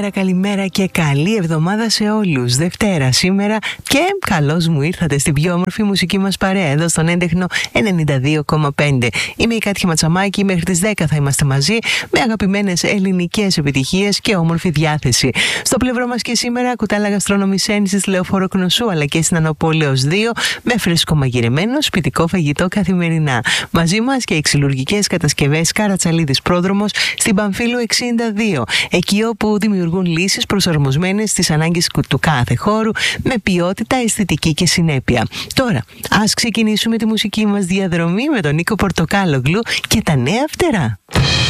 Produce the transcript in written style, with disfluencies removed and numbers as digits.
καλημέρα και καλή εβδομάδα σε όλους. Δευτέρα σήμερα και καλώς μου ήρθατε στην πιο όμορφη μουσική μας παρέα εδώ στον έντεχνο 92,5. Είμαι η Κάτια Ματσαμάκη, μέχρι τις 10 θα είμαστε μαζί με αγαπημένες ελληνικές επιτυχίες και όμορφη διάθεση. Στο πλευρό μας και σήμερα κουτάλα γαστρονομισένης στη Λεωφόρο Κνωσού αλλά και στην Ανοπόλεως 2 με φρεσκομαγειρεμένο σπιτικό φαγητό καθημερινά. Μαζί μας και οι ξυλουργικές κατασκευές Καρατσαλίδης Πρόδρομος στην Παμφύλου 62. Εκεί όπου δημιουργούν λύσεις προσαρμοσμένες στις ανάγκες του κάθε χώρου με ποιότητα, αισθητική και συνέπεια. Τώρα, ας ξεκινήσουμε τη μουσική μας διαδρομή με τον Νίκο Πορτοκάλογλου και τα νέα φτερά.